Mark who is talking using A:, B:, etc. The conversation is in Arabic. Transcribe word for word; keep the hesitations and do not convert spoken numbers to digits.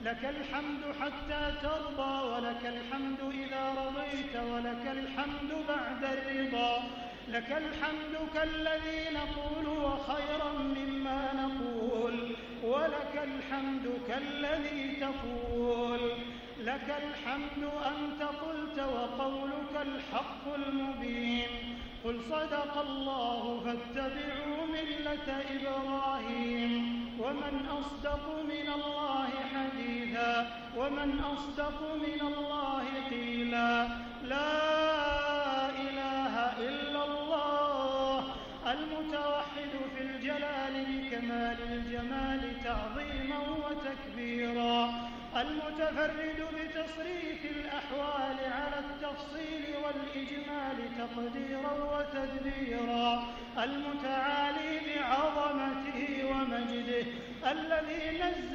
A: لك الحمد حتى ترضى ولك الحمد إذا رضيت ولك الحمد بعد الرضا. لك الحمد كالذي نقول وخيرا مما نقول ولك الحمد كالذي تقول. لك الحمد أنت قلت وقولك الحق المبين. قل صدق الله فاتبعوا ملة إبراهيم ومن أصدق من الله حديثا ومن أصدق من الله قيلا. لا إله إلا الله المتوحد في الجلال بكمال الجمال تعظيما وتكبيرا، المتفرد بتصريف الأحوال على التفصيل والإجمال تقديرا وتدبيرا، المتعالي بعظمته ومجده الذي نزل